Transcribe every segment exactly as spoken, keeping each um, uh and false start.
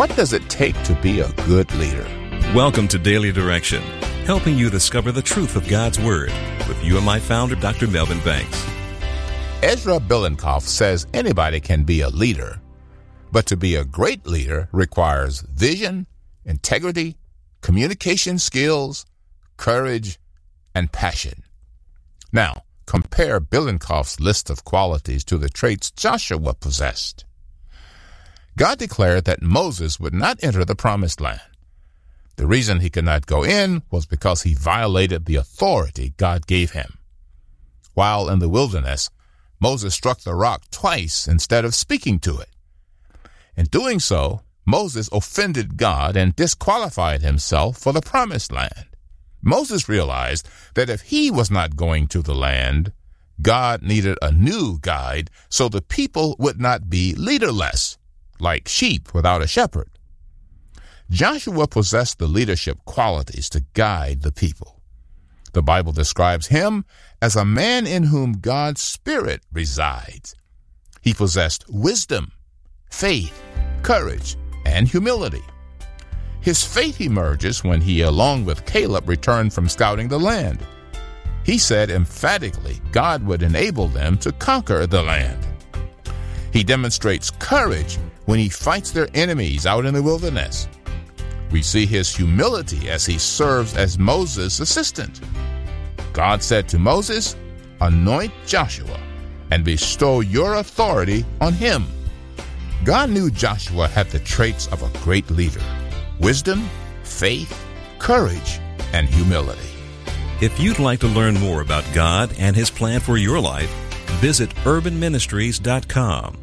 What does it take to be a good leader? Welcome to Daily Direction, helping you discover the truth of God's Word with U M I founder Doctor Melvin Banks. Ezra Billenkoff says anybody can be a leader, but to be a great leader requires vision, integrity, communication skills, courage, and passion. Now, compare Billenkoff's list of qualities to the traits Joshua possessed. God declared that Moses would not enter the promised land. The reason he could not go in was because he violated the authority God gave him. While in the wilderness, Moses struck the rock twice instead of speaking to it. In doing so, Moses offended God and disqualified himself for the promised land. Moses realized that if he was not going to the land, God needed a new guide so the people would not be leaderless, like sheep without a shepherd. Joshua possessed the leadership qualities to guide the people. The Bible describes him as a man in whom God's Spirit resides. He possessed wisdom, faith, courage, and humility. His faith emerges when he, along with Caleb, returned from scouting the land. He said emphatically God would enable them to conquer the land. He demonstrates courage when he fights their enemies out in the wilderness. We see his humility as he serves as Moses' assistant. God said to Moses, "Anoint Joshua and bestow your authority on him." God knew Joshua had the traits of a great leader: wisdom, faith, courage, and humility. If you'd like to learn more about God and His plan for your life, visit urban ministries dot com.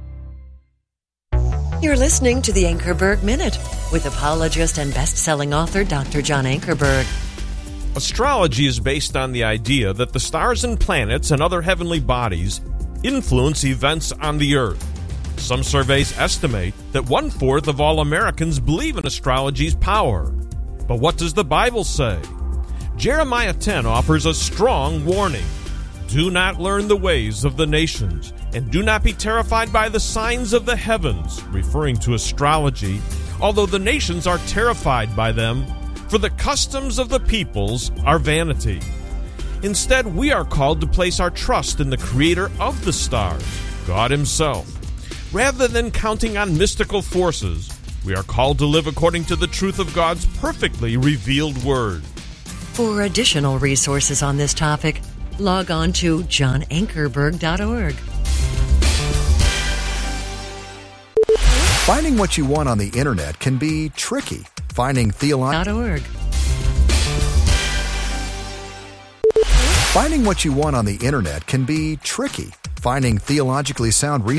You're listening to the Ankerberg Minute with apologist and best-selling author Doctor John Ankerberg. Astrology is based on the idea that the stars and planets and other heavenly bodies influence events on the earth. Some surveys estimate that one-fourth of all Americans believe in astrology's power. But what does the Bible say? Jeremiah ten offers a strong warning. Do not learn the ways of the nations, and do not be terrified by the signs of the heavens, referring to astrology, although the nations are terrified by them, for the customs of the peoples are vanity. Instead, we are called to place our trust in the Creator of the stars, God Himself. Rather than counting on mystical forces, we are called to live according to the truth of God's perfectly revealed Word. For additional resources on this topic, log on to john ankerberg dot org. Finding what you want on the internet can be tricky. Finding theolo- Finding what you want on the internet can be tricky. Finding theologically sound research